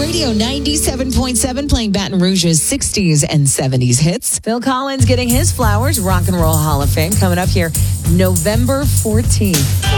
Radio 97.7 playing Baton Rouge's 60s and 70s hits. Phil Collins getting his flowers. Rock and Roll Hall of Fame coming up here November 14th.